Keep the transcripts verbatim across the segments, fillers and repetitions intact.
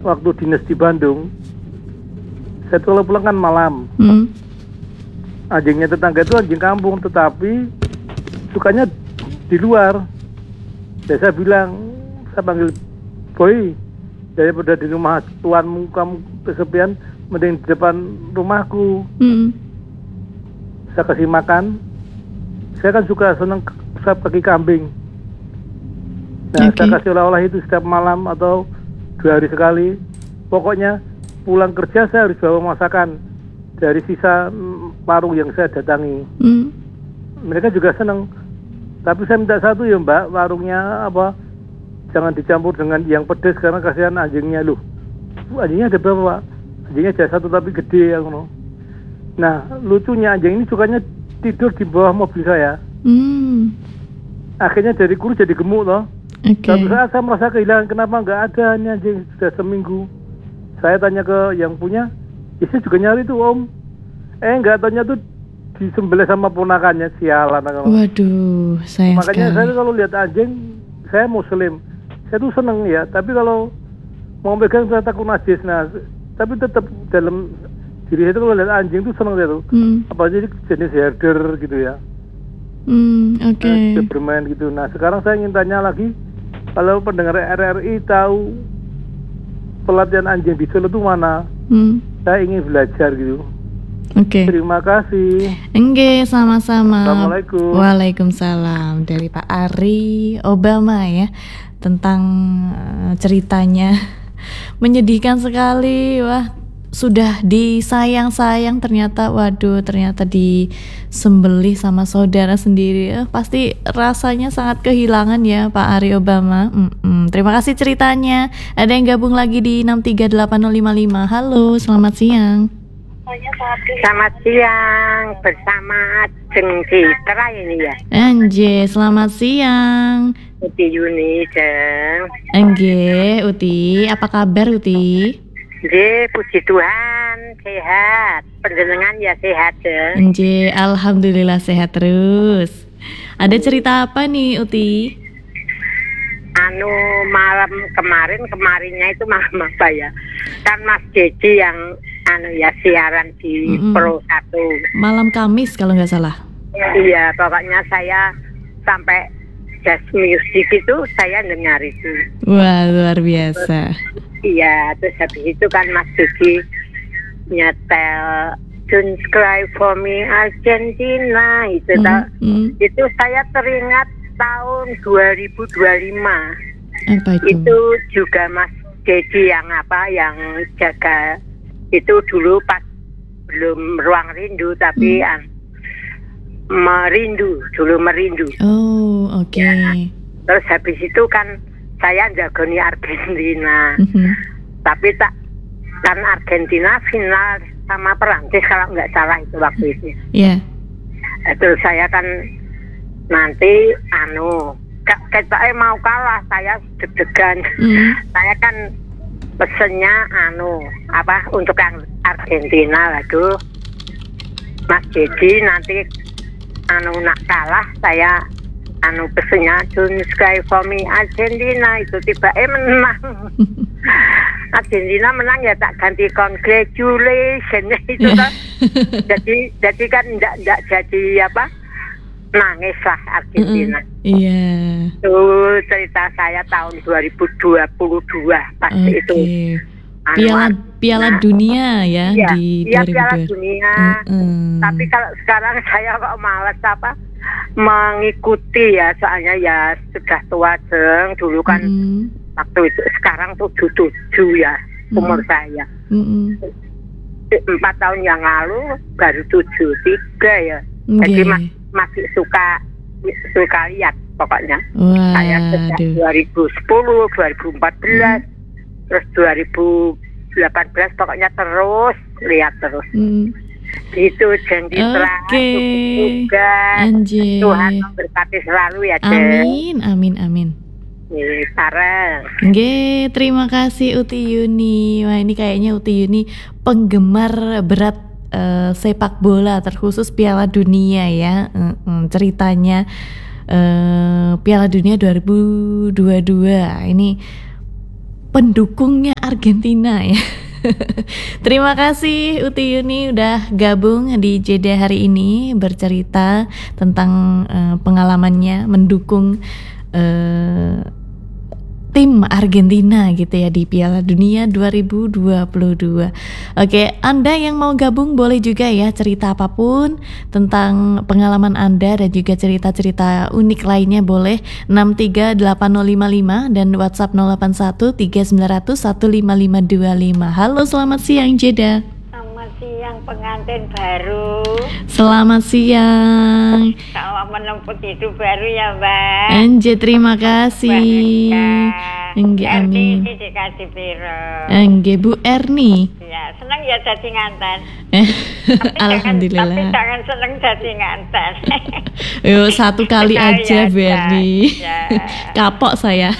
waktu dinas di Bandung, saya tuh kalau pulang kan malam. Hmm. Anjingnya tetangga itu anjing kampung, tetapi sukanya di luar. Dan saya bilang, saya panggil, boy, daripada di rumah tuanmu kamu kesepian, mending di depan rumahku. Hmm. Saya kasih makan. Saya kan suka seneng saya pakai kambing. Nah, Okay. saya kasih olah-olah itu setiap malam atau dua hari sekali. Pokoknya pulang kerja saya harus bawa masakan dari sisa mm, warung yang saya datangi. Hmm. Mereka juga senang. Tapi saya minta satu ya Mbak, warungnya apa? Jangan dicampur dengan yang pedas karena kasihan anjingnya loh. Anjingnya ada berapa Pak? Anjingnya ada satu tapi gede ya. Nah, lucunya anjing ini sukanya tidur di bawah mobil saya. Hmm. Akhirnya dari kurus jadi gemuk loh. Oke. Suatu saat saya merasa kehilangan, kenapa nggak ada ini anjing sudah seminggu. Saya tanya ke yang punya, istri juga nyari tuh om. Eh nggak tanya tuh disembelih sama ponakannya, sialan. Waduh, sayang Makanya sekali. saya kalau lihat anjing, saya muslim, saya tuh seneng ya. Tapi kalau mau pegang saya takut najis. Nah, tapi tetap dalam diri saya tuh kalau lihat anjing tuh seneng saya tuh. Hmm. Apa jadi jenis herder gitu ya. Hmm, oke. Nah, dia bermain gitu. Nah sekarang saya ingin tanya lagi, kalau pendengar R R I tahu pelatihan anjing di Solo itu mana? Hmm. Saya ingin belajar gitu. Oke. Terima kasih. Enggak, sama-sama. Assalamualaikum. Waalaikumsalam. Dari Pak Ari Obama ya, tentang eh, ceritanya menyedihkan sekali. Wah, sudah disayang-sayang ternyata, waduh, ternyata disembelih sama saudara sendiri. Eh, pasti rasanya sangat kehilangan ya Pak Ari Obama. Mm-mm. Terima kasih ceritanya. Ada yang gabung lagi di enam tiga delapan nol lima lima. Halo, selamat siang. Selamat siang, bersama Jeng Citra ini ya. Anje, selamat siang. Uti Yuni Jeng. Engge, Uti, apa kabar Uti? Nggih, puji Tuhan, sehat. Panjenengan ya sehat, Jeng. Anje, alhamdulillah sehat terus. Ada cerita apa nih Uti? Anu malam kemarin, kemarinnya itu malam apa ya? Kan Mas Jeji yang anu ya siaran di Mm-mm. Pro satu. Malam Kamis kalau nggak salah. Iya, pokoknya saya sampai jazz music itu saya dengar itu. Wah, luar biasa. Iya, terus habis itu kan Mas Jeji nyetel Don't Cry For Me Argentina itu Mm, tak, mm. itu saya teringat tahun dua ribu dua puluh lima. Apa itu? Itu juga Mas Jeji yang apa yang jaga itu dulu pas belum Ruang Rindu tapi Mm. an, merindu dulu merindu. Oh, oke. Ya. Terus habis itu kan saya jagoni Argentina. Mhm. Tapi tak kan Argentina final sama Perancis kalau nggak salah itu waktu itu. Iya. Eh, Terus saya kan nanti anu ka- kita eh, mau kalah saya deg-degan. Mm. Saya kan pesennya anu apa untuk yang Argentina lalu Mas Jeji nanti anu nak kalah saya anu pesennya Don't Cry For Me Argentina itu tiba eh menang. Argentina menang ya tak ganti congratulations itu kan. jadi jadi kan enggak enggak jadi apa nangis lah Argentina. Mm-mm. Iya. Itu cerita saya tahun dua ribu dua puluh dua pas Oke. itu. Anu, Piala Piala nah, Dunia ya iya, di iya, dua ribu Piala dua. Dunia. Mm-mm. Tapi kalau sekarang saya kok malas apa mengikuti ya soalnya ya sudah tua Jeng dulu kan Mm-mm. waktu itu sekarang tujuh tujuh ya umur Mm. saya. Mm-mm. Empat tahun yang lalu baru tujuh tiga ya. Jadi Nggih. mas, masih suka suka lihat pokoknya. Saya sejak Waduh. dua ribu sepuluh, dua ribu empat belas, Hmm. terus dua ribu delapan belas pokoknya terus lihat terus. Mm. Gitu Jeng Citra. Oke. Juga Anjir. Tuhan memberkati selalu ya Jeng. Amin, amin, amin. Nih, sarang. Nggih, terima kasih Uti Yuni. Wah, ini kayaknya Uti Yuni penggemar berat eh, sepak bola, terkhusus Piala Dunia ya. Mm-mm, ceritanya eh, Piala Dunia dua ribu dua puluh dua ini pendukungnya Argentina ya. Terima kasih Uti Yuni udah gabung di Jeddah hari ini bercerita tentang uh, pengalamannya mendukung uh, tim Argentina gitu ya di Piala Dunia dua ribu dua puluh dua. Oke, Anda yang mau gabung boleh juga ya cerita apapun tentang pengalaman Anda dan juga cerita-cerita unik lainnya boleh enam tiga delapan nol lima lima dan WhatsApp nol delapan satu tiga sembilan nol nol satu lima lima dua lima. Halo, selamat siang Jeddah. Selamat siang pengantin baru. Selamat siang. Selamat menempuh hidup baru ya Mbak. Anje, terima kasih. Engge, amin. Erni dikasih piro. Engge, Bu Erni. Ya, senang ya jadi nganten. Alhamdulillah. Jangan, tapi jangan seneng jadi nganten. Yo, satu kali Sekali aja Bu Erni. Ya. Kapok saya.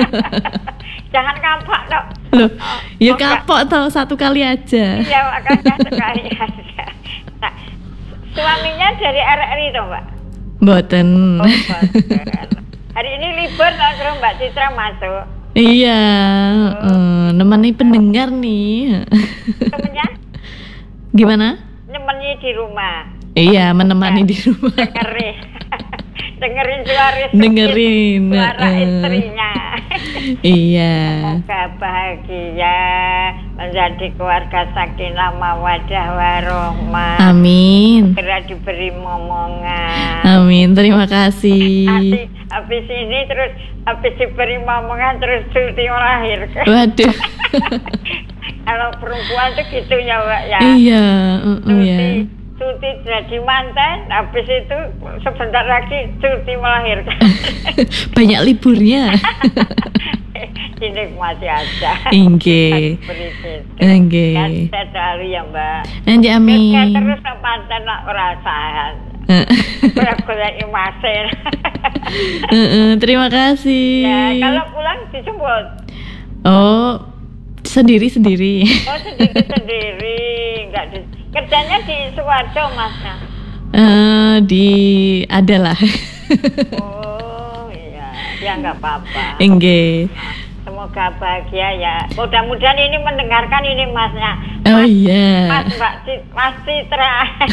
Jangan kapok dok. Loh, Oh, ya oh, kapok tau satu kali aja. Iya makanya sekali aja. Nah, suaminya dari R R I toh Mbak? Mboten. Oh, boten. Hari ini libur loh, terus Mbak Citra masuk. Iya, uh, nemani pendengar nih. Temennya Gimana? nemenin di rumah. Iya, menemani di rumah. Dengerin. Dengerin suara Dengerin, suara uh. istrinya. Iya. Semoga bahagia menjadi keluarga sakinah mawaddah warohmah. Amin. Segera diberi momongan. Amin, terima kasih. Habis, habis ini terus habis diberi momongan terus cuti melahirkan. Waduh. Kalau perempuan tuh gitu ya Mbak ya. Iya, uh, uh, Cuti, ya. cuti jadi manten, habis itu sebentar lagi cuti melahirkan. Banyak liburnya. Dinikmati aja. Inge. Inge. Sehat selalu ya Mbak. Anje, amin. Kerja terus panten nak perasaan. Golek imasen. Uh, terima kasih. Ya, kalau pulang dijemput. Oh, sendiri-sendiri. Oh, sendiri-sendiri, enggak di kerjanya di Suwarjo, Masnya. Eh, di adalah. Oh, iya. Ya enggak apa-apa. Engge. Semoga bahagia ya. Mudah-mudahan ini mendengarkan ini Masnya. Oh iya. Mas Mbak Cit, Mas Citra.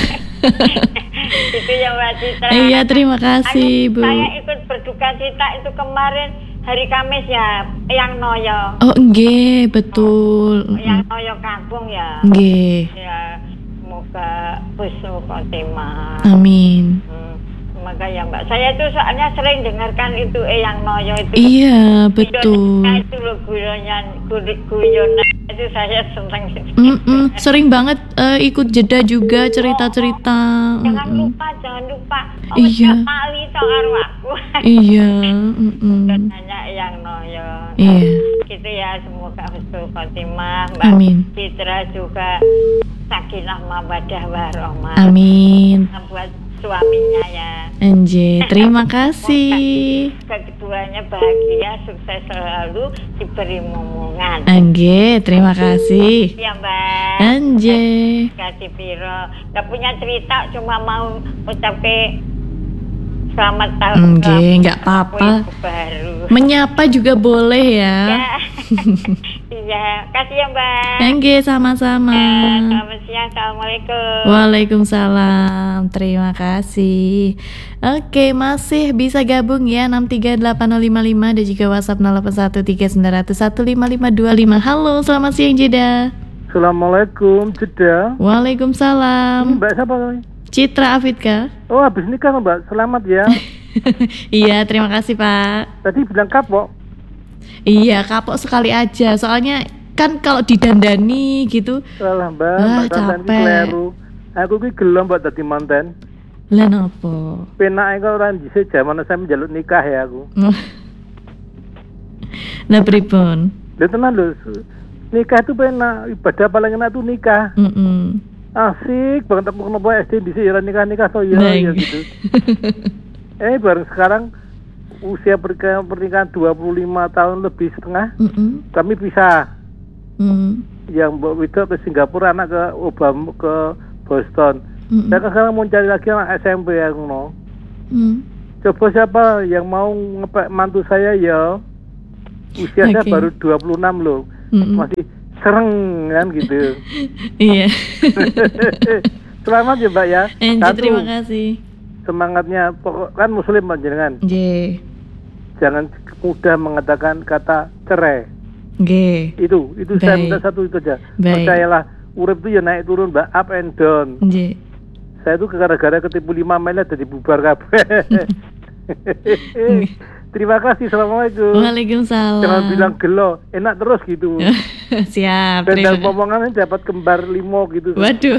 Itu ya Mbak Citra. Iya, terima kasih, Anu, Bu. Saya ikut berduka cita itu kemarin hari Kamis ya, yang Noyo. Oh, engge, betul. Yang Noyo kampung ya. Engge. Ya, semoga husnul khotimah. Amin. Hmm, semoga ya Mbak. Saya itu soalnya sering dengarkan itu Eyang Noyo itu. Iya, betul. Guyonannya itu loh guyonan, gu- guyonan itu saya senang. Mm-mm, sering banget eh, ikut jeda juga cerita-cerita. Jangan Mm-mm. lupa, jangan lupa. Oh, Iya. kali soal aku. Iya. mm-mm. Nanya Eyang Noyo. Iya. Gitu ya, semoga husnul khotimah. Mbak Amin. Citra juga sakinah mawaddah warohmah. Amin. Buat suaminya ya. Anje, terima kasih. Keduanya bahagia, sukses selalu, diberi momongan. Angge, terima kasih. Ya Mbak. Anje. Kasih piro. Gak punya cerita, cuma mau ucapke selamat tahun. Angge, selamat nggak apa-apa. tahun baru. Menyapa juga boleh ya. Ya. Iya, kasih ya Mbak. Angge, sama-sama. Ya, selamat siang, assalamualaikum. Waalaikumsalam. Terima kasih. Oke, masih bisa gabung ya enam tiga delapan nol lima lima dan juga WhatsApp nol delapan satu tiga sembilan nol satu lima lima dua lima. Halo, selamat siang Jeddah. Assalamualaikum, Jeddah. Ini Waalaikumsalam. Mbak siapa kali? Citra Afidka. Oh, habis nikah Mbak. Selamat ya. Iya, terima kasih Pak. Tadi bilang kapok. Iya, kapok sekali aja. Soalnya kan kalau didandani gitu. Salah Mbak, Ah, Mbak Tantan capek. iki kleru. Aku ki gelem Mbak dadi manten. Lah nopo? Penake kok ora dhisik jaman saya menjaluk nikah ya aku. Lah pripun? Lho tenan lho. Nikah itu penak, ibadah paling enak tuh nikah. Mm-mm. Asik banget aku kenapa S D dhisik ya nikah-nikah toh ya, Nah, ya gitu. Eh baru sekarang usia pernikahan, pernikahan dua puluh lima tahun lebih setengah, Mm-mm. kami pisah. Mm. Yang Mbak Wida ke Singapura, anak ke Obama ke Boston. Mm-mm. Saya kan sekarang mau cari lagi anak S M P yang no. Mm. Coba siapa yang mau ngepek mantu saya ya? Usianya Oke. baru dua puluh enam loh. Mm-mm. Masih sereng kan gitu. Iya. Selamat ya Mbak ya. Angie, Satu, terima kasih. semangatnya pokok kan muslim panjenengan. J. Jangan mudah mengatakan kata cerai. G. Itu, itu saya Baik. minta satu itu aja. Baik. Percayalah, urip itu ya naik turun Mbak, up and down. J. Saya tuh gara-gara ketipu lima mil jadi bubar kabeh. Terima kasih, assalamualaikum. Waalaikumsalam. Jangan bilang gelo, enak terus gitu. Siap. Dan terima- dalam omongannya dapat kembar limo gitu. Waduh.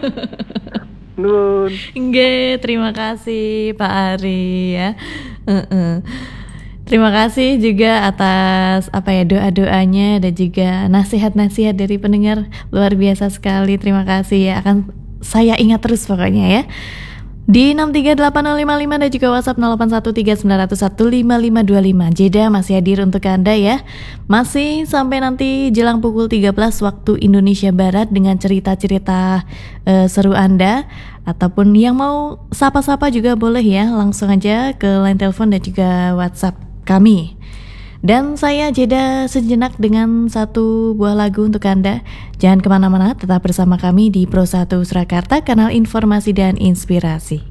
Nun. Nggih, terima kasih Pak Ari ya. Heeh. Terima kasih juga atas apa ya doa-doanya dan juga nasihat-nasihat dari pendengar, luar biasa sekali. Terima kasih ya, akan saya ingat terus pokoknya ya. Di enam tiga delapan nol lima lima dan juga WhatsApp nol delapan satu tiga sembilan nol satu lima lima dua lima. Jeda masih hadir untuk Anda ya. Masih sampai nanti jelang pukul tiga belas waktu Indonesia Barat dengan cerita-cerita eh, seru Anda. Ataupun yang mau sapa-sapa juga boleh ya. Langsung aja ke line telepon dan juga WhatsApp kami. Dan saya jeda sejenak dengan satu buah lagu untuk Anda. Jangan kemana-mana, tetap bersama kami di Pro satu Surakarta, kanal informasi dan inspirasi.